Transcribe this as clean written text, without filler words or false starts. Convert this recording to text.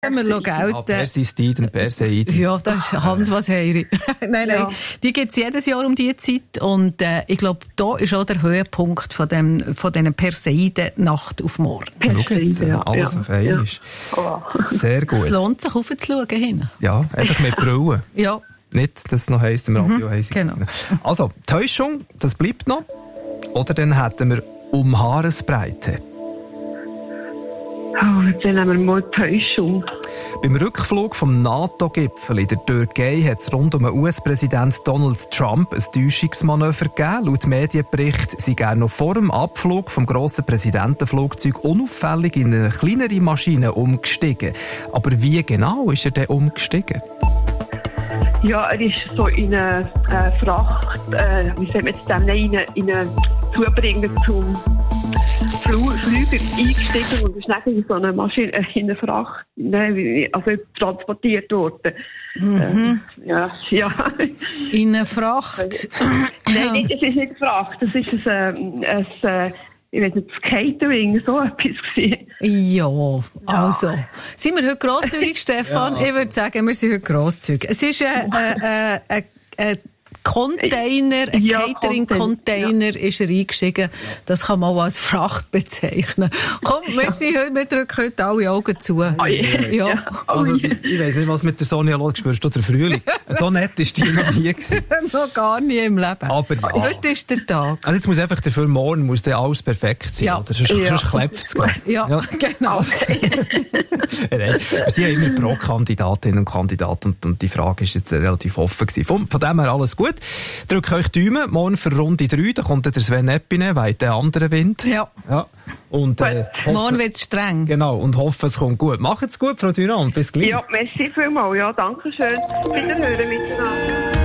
Wir schauen gelten. Persistid und Perseid. Ja, das ist Hans was Heiri. Nein, Ja. die gibt es jedes Jahr um diese Zeit. Und ich glaube, da ist auch der Höhepunkt von diesen Perseiden Nacht auf morgen. Schau jetzt, Ja, alles ja, auf einmal. ja. Ist Oh. sehr gut. Es lohnt sich, raufzuschauen hin. Ja, einfach mit Brüllen. Ja, Nicht, dass es noch heisst, im Radio heisst. genau. Also, Täuschung, das bleibt noch. Oder dann hätten wir um Haaresbreite. Oh, jetzt nehmen wir mal Täuschung. Beim Rückflug vom NATO-Gipfel in der Türkei hat es rund um den US-Präsident Donald Trump ein Täuschungsmanöver gegeben. Laut Medienbericht sei er noch vor dem Abflug vom grossen Präsidentenflugzeug unauffällig in eine kleinere Maschine umgestiegen. Aber wie genau ist er denn umgestiegen? Ja, er ist so in eine Fracht, wie soll man jetzt dem nennen, in eine Zubringer zum Flüger eingestiegen und ist dann in so eine Maschine, in eine Fracht, also transportiert worden. Ja. In einer Fracht. Nein, das ist nicht eine Fracht, das ist ein ich weiß nicht, das Catering, so etwas gewesen. Ja, also. Sind wir heute grosszügig, Stefan? Ja. Ich würde sagen, wir sind heute grosszügig. Es ist ein Container, ein Ja, Catering-Container ist er eingestiegen. Das kann man auch als Fracht bezeichnen. Komm, wir drücken heute alle Augen zu. Ja. Also, ich weiss nicht, was mit der Sonja los spürst du den Frühling? So nett ist die noch nie gewesen. Noch gar nie im Leben. Aber ja. Heute ist der Tag. Also jetzt muss einfach dafür morgen muss dann alles perfekt sein, Ja. oder? Sonst klebt es gleich. Ja, genau. Nein, wir sind ja immer pro Kandidatinnen und Kandidaten und die Frage ist jetzt relativ offen gewesen. Von dem her alles gut. Drückt euch die Daumen. Morgen für Runde 3, da kommt dann der Sven Epine, weht der andere Wind. Ja. Und, Morgen wird es streng. Genau, und hoffe, es kommt gut. Macht's gut, Frau Durand. Bis gleich. Ja, merci vielmals. Ja, danke schön. Wiederhören miteinander.